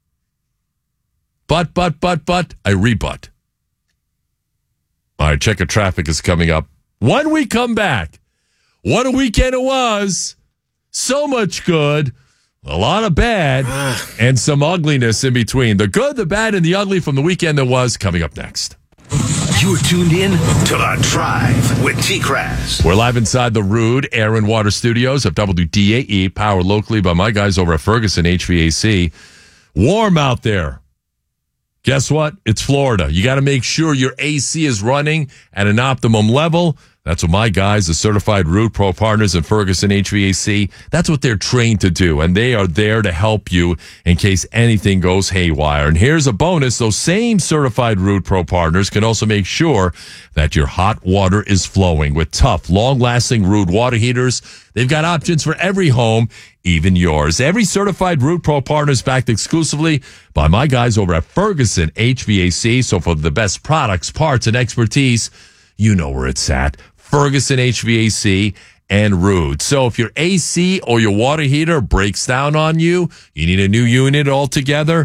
[SPEAKER 9] But, but, but, but, I rebut. All right, check of traffic is coming up. When we come back, what a weekend it was. So much good, a lot of bad, and some ugliness in between. The good, the bad, and the ugly from the weekend that was coming up next.
[SPEAKER 8] You're tuned in to The Drive with T-Crass.
[SPEAKER 9] We're live inside the Rude Air and Water Studios of W D A E, powered locally by my guys over at Ferguson H V A C. Warm out there. Guess what? It's Florida. You got to make sure your A C is running at an optimum level. That's what my guys, the certified Rude Pro partners in Ferguson H V A C, that's what they're trained to do. And they are there to help you in case anything goes haywire. And here's a bonus. Those same certified Rude Pro partners can also make sure that your hot water is flowing with tough, long-lasting Rude water heaters. They've got options for every home, even yours. Every certified Rude Pro partner is backed exclusively by my guys over at Ferguson H V A C. So for the best products, parts, and expertise, you know where it's at. Ferguson H V A C and Rude. So if your A C or your water heater breaks down on you, you need a new unit altogether,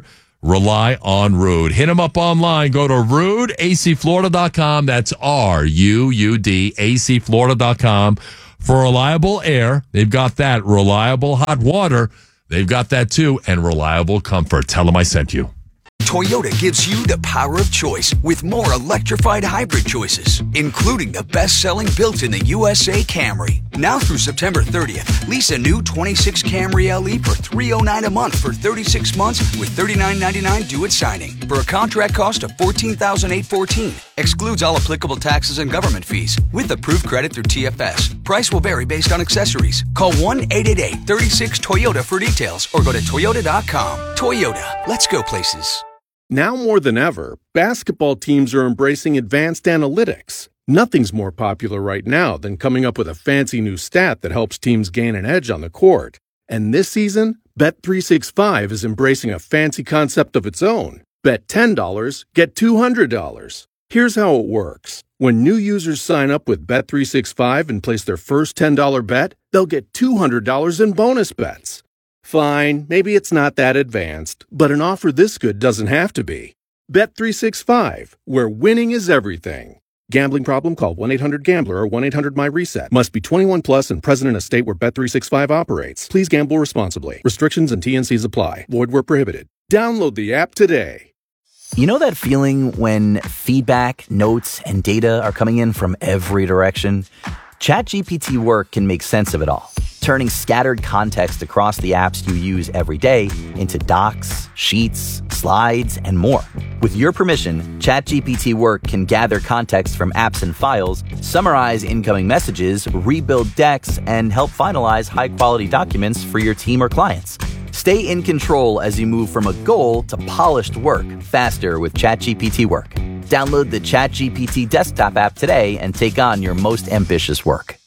[SPEAKER 9] rely on Ruud. Hit them up online. Go to ruud a c florida dot com. That's R U U D, A C Florida dot com. For reliable air, they've got that. Reliable hot water, they've got that too. And reliable comfort. Tell them I sent you.
[SPEAKER 3] Toyota gives you the power of choice with more electrified hybrid choices, including the best-selling built-in-the U S A Camry. Now through September thirtieth, lease a new twenty-six Camry L E for three hundred nine dollars a month for thirty-six months with thirty-nine ninety-nine due at signing for a contract cost of fourteen thousand eight hundred fourteen dollars. Excludes all applicable taxes and government fees with approved credit through T F S. Price will vary based on accessories. Call one eight eight eight, three six, Toyota for details or go to toyota dot com. Toyota, let's go places.
[SPEAKER 11] Now more than ever, basketball teams are embracing advanced analytics. Nothing's more popular right now than coming up with a fancy new stat that helps teams gain an edge on the court. And this season, Bet three sixty-five is embracing a fancy concept of its own. Bet ten dollars, get two hundred dollars. Here's how it works. When new users sign up with Bet three sixty-five and place their first ten dollars bet, they'll get two hundred dollars in bonus bets. Fine, maybe it's not that advanced, but an offer this good doesn't have to be. Bet three sixty-five, where winning is everything. Gambling problem? Call one eight hundred gambler or one eight hundred my reset. Must be twenty-one plus and present in a state where Bet three sixty-five operates. Please gamble responsibly. Restrictions and T N Cs apply. Void where prohibited. Download the app today.
[SPEAKER 12] You know that feeling when feedback, notes, and data are coming in from every direction? ChatGPT Work can make sense of it all, turning scattered context across the apps you use every day into docs, sheets, slides, and more. With your permission, ChatGPT Work can gather context from apps and files, summarize incoming messages, rebuild decks, and help finalize high-quality documents for your team or clients. Stay in control as you move from a goal to polished work faster with ChatGPT Work. Download the ChatGPT desktop app today and take on your most ambitious work.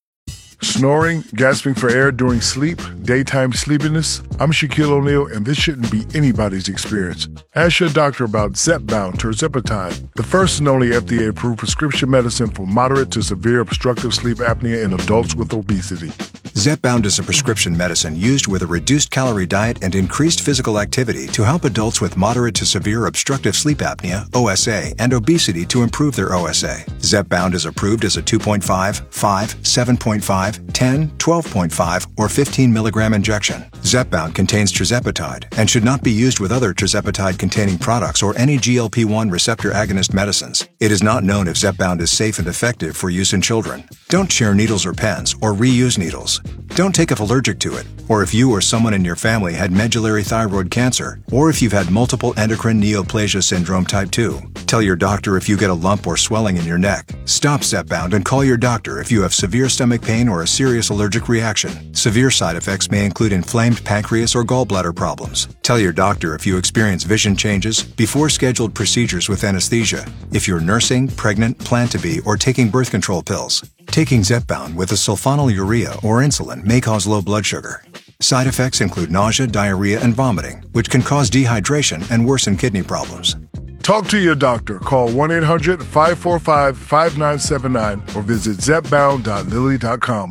[SPEAKER 13] Snoring, gasping for air during sleep, daytime sleepiness. I'm Shaquille O'Neal, and this shouldn't be anybody's experience. Ask your doctor about Zepbound tirzepatide, the first and only F D A-approved prescription medicine for moderate to severe obstructive sleep apnea in adults with obesity.
[SPEAKER 14] Zepbound is a prescription medicine used with a reduced calorie diet and increased physical activity to help adults with moderate to severe obstructive sleep apnea, O S A, and obesity to improve their O S A. Zepbound is approved as a two point five, five, seven point five, ten, twelve point five, or fifteen milligram injection. Zepbound contains tirzepatide and should not be used with other tirzepatide-containing products or any G L P one receptor agonist medicines. It is not known if Zepbound is safe and effective for use in children. Don't share needles or pens or reuse needles. Don't take if allergic to it, or if you or someone in your family had medullary thyroid cancer, or if you've had multiple endocrine neoplasia syndrome type two. Tell your doctor if you get a lump or swelling in your neck. Stop Zepbound and call your doctor if you have severe stomach pain or a serious allergic reaction. Severe side effects may include inflamed pancreas or gallbladder problems. Tell your doctor if you experience vision changes before scheduled procedures with anesthesia, if you're nursing, pregnant, plan to be, or taking birth control pills. Taking Zepbound with a sulfonylurea or insulin may cause low blood sugar. Side effects include nausea, diarrhea, and vomiting, which can cause dehydration and worsen kidney problems.
[SPEAKER 13] Talk to your doctor. Call one eight hundred, five four five, five nine seven nine or visit zepbound dot lilly dot com.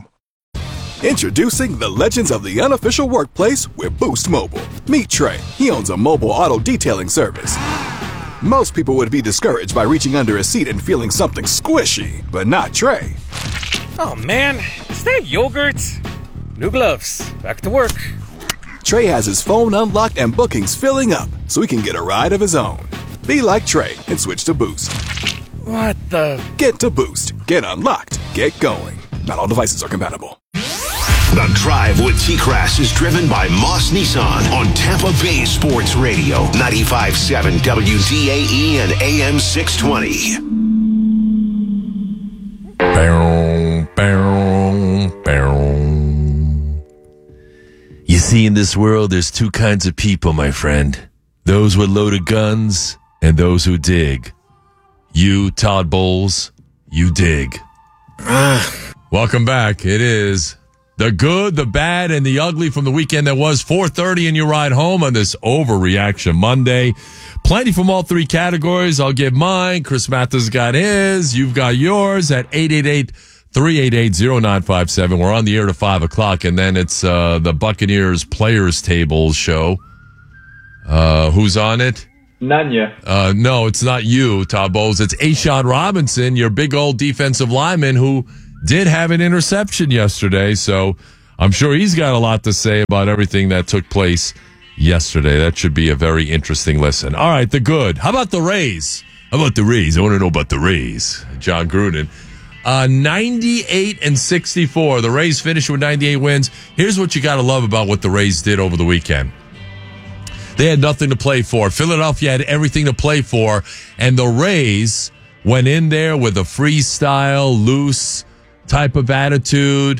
[SPEAKER 15] Introducing the legends of the unofficial workplace with Boost Mobile. Meet Trey. He owns a mobile auto detailing service. Most people would be discouraged by reaching under a seat and feeling something squishy, but not Trey.
[SPEAKER 16] Oh man, is that yogurt? New gloves. Back to work.
[SPEAKER 15] Trey has his phone unlocked and bookings filling up, so he can get a ride of his own. Be like Trey and switch to Boost.
[SPEAKER 16] What the?
[SPEAKER 15] Get to Boost. Get unlocked. Get going. Not all devices are compatible.
[SPEAKER 8] The Drive with T-Crass is driven by Moss Nissan on Tampa Bay Sports Radio, ninety-five point seven W D A E and A M six twenty.
[SPEAKER 9] Bow, bow, bow. You see, in this world, there's two kinds of people, my friend. Those with loaded guns and those who dig. You, Todd Bowles, you dig. Welcome back. It is the good, the bad, and the ugly from the weekend that was four thirty in your ride home on this Overreaction Monday. Plenty from all three categories. I'll give mine. Chris Mathis got his. You've got yours at eight eight eight, three eight eight, zero nine five seven. We're on the air to five o'clock, and then it's uh, the Buccaneers Players Table show. Uh, who's on it?
[SPEAKER 17] Nanya.
[SPEAKER 9] Uh, no, it's not you, Todd Bowles. It's A'Shawn Robinson, your big old defensive lineman who did have an interception yesterday. So I'm sure he's got a lot to say about everything that took place yesterday. That should be a very interesting listen. All right, the good. How about the Rays? How about the Rays? I want to know about the Rays. John Gruden. Uh, ninety-eight and sixty-four. The Rays finished with ninety-eight wins. Here's what you got to love about what the Rays did over the weekend. They had nothing to play for. Philadelphia had everything to play for. And the Rays went in there with a freestyle, loose type of attitude.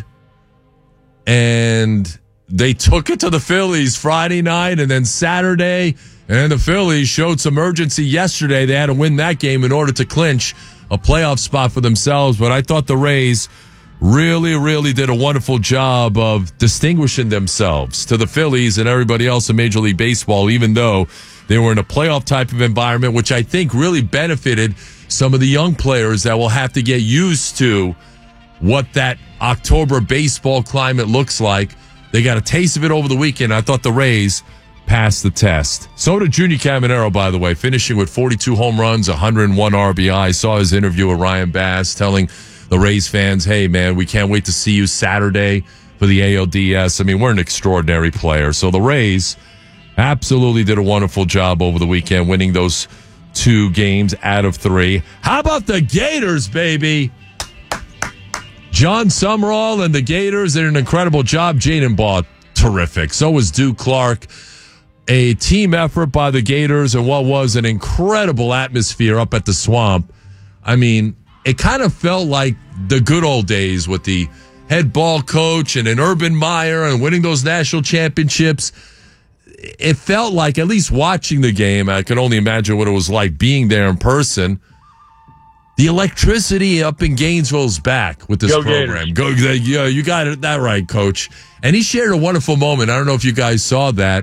[SPEAKER 9] And they took it to the Phillies Friday night and then Saturday. And the Phillies showed some urgency yesterday. They had to win that game in order to clinch a playoff spot for themselves. But I thought the Rays really, really did a wonderful job of distinguishing themselves to the Phillies and everybody else in Major League Baseball, even though they were in a playoff type of environment, which I think really benefited some of the young players that will have to get used to what that October baseball climate looks like. They got a taste of it over the weekend. I thought the Rays passed the test. So did Junior Caminero, by the way, finishing with forty-two home runs, one hundred one R B I. I saw his interview with Ryan Bass telling the Rays fans, hey, man, we can't wait to see you Saturday for the A L D S. I mean, we're an extraordinary player. So the Rays absolutely did a wonderful job over the weekend, winning those two games out of three. How about the Gators, baby? John Summerall and the Gators did an incredible job. Jaden Baugh, terrific. So was Duke Clark. A team effort by the Gators and what was an incredible atmosphere up at the Swamp. I mean, it kind of felt like the good old days with the head ball coach and an Urban Meyer and winning those national championships. It felt like, at least watching the game, I can only imagine what it was like being there in person. The electricity up in Gainesville's back with this
[SPEAKER 1] Go
[SPEAKER 9] program. Go, yeah, you got it that right, Coach. And he shared a wonderful moment. I don't know if you guys saw that.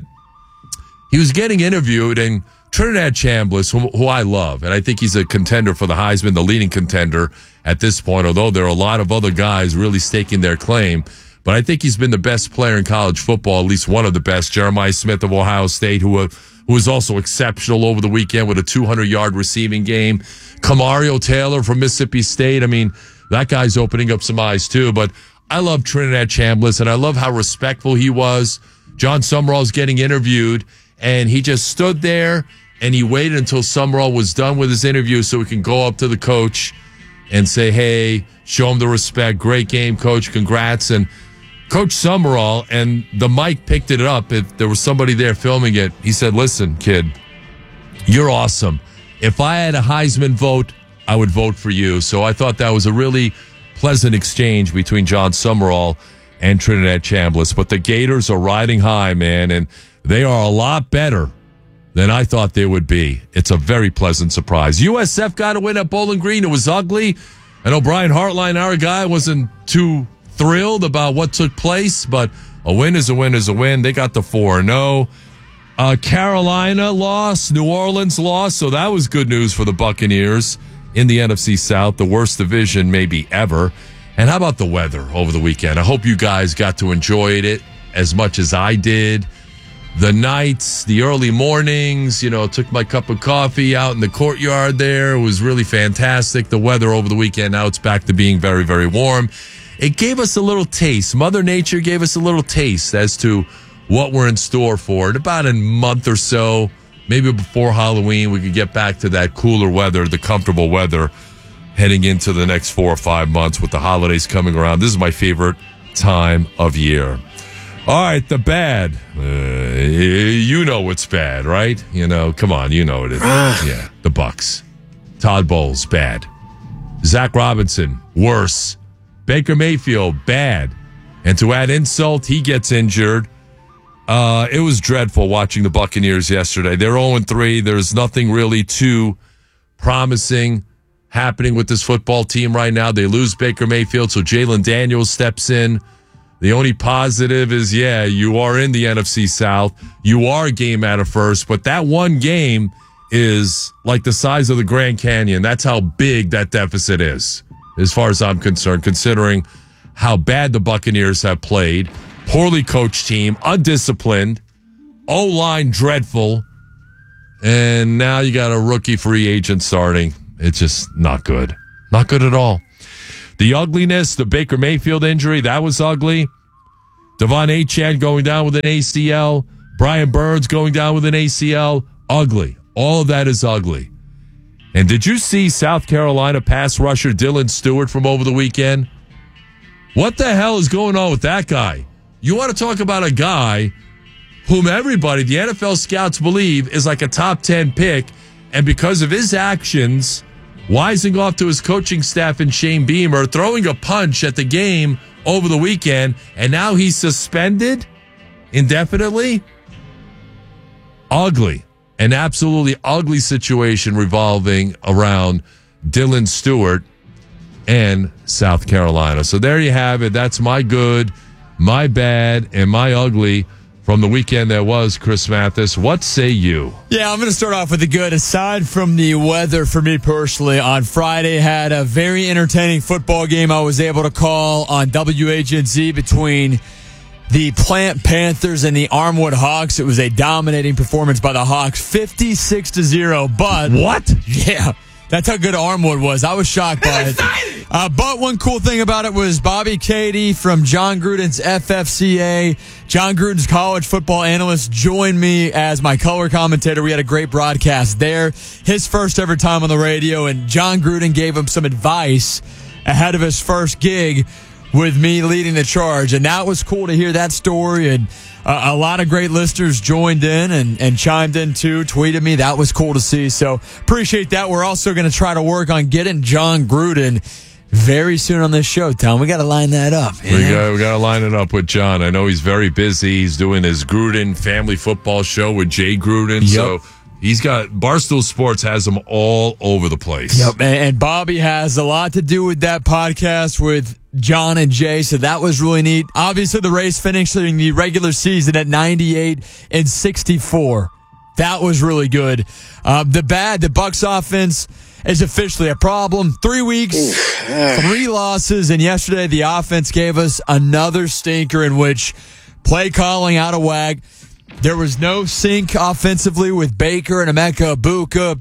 [SPEAKER 9] He was getting interviewed, and Trinidad Chambliss, who, who I love, and I think he's a contender for the Heisman, the leading contender at this point, although there are a lot of other guys really staking their claim. But I think he's been the best player in college football, at least one of the best. Jeremiah Smith of Ohio State, who, uh, who was also exceptional over the weekend with a two hundred yard receiving game. Kamario Taylor from Mississippi State. I mean, that guy's opening up some eyes too. But I love Trinidad Chambliss, and I love how respectful he was. John Summerall's getting interviewed, and he just stood there, and he waited until Summerall was done with his interview so he can go up to the coach and say, hey, show him the respect. Great game, Coach. Congrats. And Coach Summerall, and the mic picked it up. If there was somebody there filming it, he said, listen, kid, you're awesome. If I had a Heisman vote, I would vote for you. So I thought that was a really pleasant exchange between John Summerall and Trinidad Chambliss. But the Gators are riding high, man, and they are a lot better than I thought they would be. It's a very pleasant surprise. U S F got a win at Bowling Green. It was ugly. I know Brian Hartline, our guy, wasn't too thrilled about what took place, but a win is a win is a win. They got the four and oh. Uh, Carolina lost. New Orleans lost, so that was good news for the Buccaneers in the N F C South, the worst division maybe ever. And how about the weather over the weekend? I hope you guys got to enjoy it as much as I did. The nights, the early mornings, you know, took my cup of coffee out in the courtyard there. It was really fantastic. The weather over the weekend, now it's back to being very, very warm. It gave us a little taste. Mother Nature gave us a little taste as to what we're in store for. In about a month or so, maybe before Halloween, we could get back to that cooler weather, the comfortable weather, heading into the next four or five months with the holidays coming around. This is my favorite time of year. All right, the bad. Uh, you know what's bad, right? You know, come on, you know it is. Yeah, the Bucks. Todd Bowles, bad. Zach Robinson, worse. Baker Mayfield, bad. And to add insult, he gets injured. Uh, it was dreadful watching the Buccaneers yesterday. They're oh and three. There's nothing really too promising happening with this football team right now. They lose Baker Mayfield, so Jalen Daniels steps in. The only positive is, yeah, you are in the N F C South. You are a game out of first, but that one game is like the size of the Grand Canyon. That's how big that deficit is, as far as I'm concerned, considering how bad the Buccaneers have played. Poorly coached team, undisciplined, O-line dreadful, and now you got a rookie free agent starting. It's just not good. Not good at all. The ugliness, the Baker Mayfield injury, that was ugly. Devon Achane going down with an A C L. Brian Burns going down with an A C L. Ugly. All of that is ugly. And did you see South Carolina pass rusher Dylan Stewart from over the weekend? What the hell is going on with that guy? You want to talk about a guy whom everybody, the N F L scouts believe, is like a top ten pick, and because of his actions, wising off to his coaching staff and Shane Beamer, throwing a punch at the game over the weekend, and now he's suspended indefinitely? Ugly. An absolutely ugly situation revolving around Dylan Stewart and South Carolina. So there you have it. That's my good, my bad, and my ugly from the weekend that was. Chris Mathis, what say you?
[SPEAKER 1] Yeah, I'm going to start off with the good. Aside from the weather, for me personally, on Friday had a very entertaining football game I was able to call on W H N Z between the Plant Panthers and the Armwood Hawks. It was a dominating performance by the Hawks, fifty-six to zero. But
[SPEAKER 9] what?
[SPEAKER 1] Yeah, that's how good Armwood was. I was shocked by it. Uh, but one cool thing about it was Bobby Cady from John Gruden's F F C A, John Gruden's college football analyst, joined me as my color commentator. We had a great broadcast there. His first ever time on the radio, and John Gruden gave him some advice ahead of his first gig with me leading the charge. And that was cool to hear that story. And uh, a lot of great listeners joined in and, and chimed in too, tweeted me. That was cool to see. So appreciate that. We're also going to try to work on getting John Gruden very soon on this show, Tom. We got to line that up.
[SPEAKER 9] We got, we got to line it up with John. I know he's very busy. He's doing his Gruden family football show with Jay Gruden. Yep. So he's got Barstool Sports has him all over the place.
[SPEAKER 1] Yep. And Bobby has a lot to do with that podcast with John and Jay, so that was really neat. Obviously, the Rays finishing the regular season at ninety-eight and sixty-four. That was really good. Uh, the bad, the Bucs offense is officially a problem. Three weeks, three losses, and yesterday the offense gave us another stinker in which play calling out of whack. There was no sync offensively with Baker and Emeka Egbuka.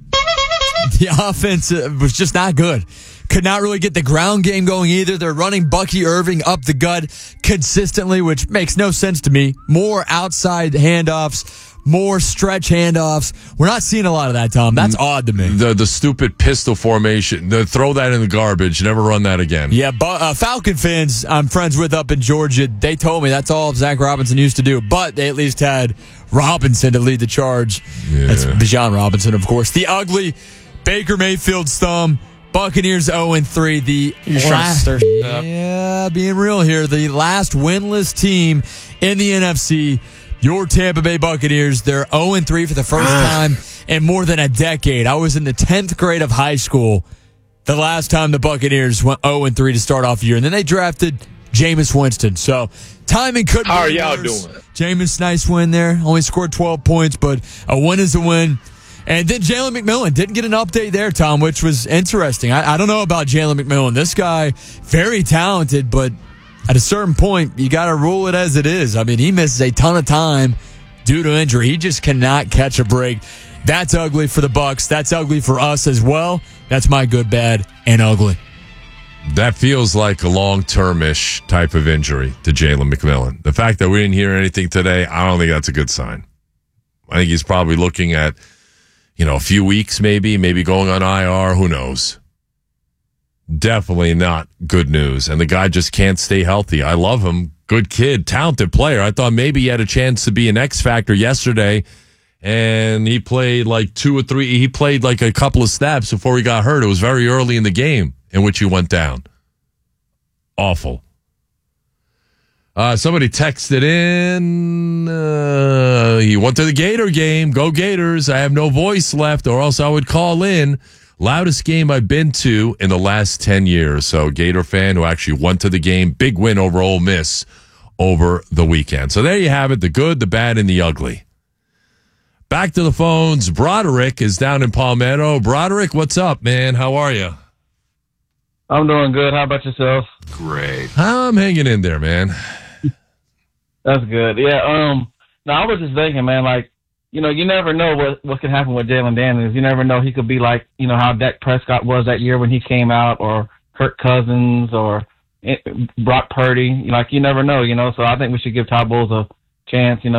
[SPEAKER 1] The offense was just not good. Could not really get the ground game going either. They're running Bucky Irving up the gut consistently, which makes no sense to me. More outside handoffs, more stretch handoffs. We're not seeing a lot of that, Tom. That's odd to me.
[SPEAKER 9] The the stupid pistol formation. The, throw that in the garbage. Never run that again.
[SPEAKER 1] Yeah, but uh, Falcon fans I'm friends with up in Georgia, they told me that's all Zach Robinson used to do. But they at least had Robinson to lead the charge. Yeah. That's Bijan Robinson, of course. The ugly Baker Mayfield's thumb. Buccaneers oh and three. The last, yeah, being real here, the last winless team in the N F C, your Tampa Bay Buccaneers. They're oh and three for the first time in more than a decade. I was in the tenth grade of high school the last time the Buccaneers went oh and three to start off the year, and then they drafted Jameis Winston. So timing couldn't
[SPEAKER 17] How are
[SPEAKER 1] be
[SPEAKER 17] y'all
[SPEAKER 1] worse.
[SPEAKER 17] doing?
[SPEAKER 1] Jameis, nice win there. Only scored twelve points, but a win is a win. And then Jalen McMillan didn't get an update there, Tom, which was interesting. I, I don't know about Jalen McMillan. This guy, very talented, but at a certain point, you got to rule it as it is. I mean, he misses a ton of time due to injury. He just cannot catch a break. That's ugly for the Bucs. That's ugly for us as well. That's my good, bad, and ugly.
[SPEAKER 9] That feels like a long-term-ish type of injury to Jalen McMillan. The fact that we didn't hear anything today, I don't think that's a good sign. I think he's probably looking at, you know, a few weeks maybe, maybe going on I R, who knows. Definitely not good news. And the guy just can't stay healthy. I love him. Good kid, talented player. I thought maybe he had a chance to be an X factor yesterday, and he played like two or three. He played like a couple of snaps before he got hurt. It was very early in the game in which he went down. Awful. Uh, somebody texted in, uh, he went to the Gator game. Go Gators. I have no voice left, or else I would call in. Loudest game I've been to in the last ten years. So Gator fan who actually went to the game. Big win over Ole Miss over the weekend. So there you have it. The good, the bad, and the ugly. Back to the phones. Broderick is down in Palmetto. Broderick, what's up, man? How are you?
[SPEAKER 17] I'm doing good. How about yourself?
[SPEAKER 9] Great. I'm hanging in there, man.
[SPEAKER 17] That's good. Yeah. Um. No, I was just thinking, man. Like, you know, you never know what what could happen with Jalen Daniels. You never know. He could be like, you know, how Dak Prescott was that year when he came out, or Kirk Cousins, or Brock Purdy. Like, you never know, you know. So I think we should give Todd Bowles a chance, you know.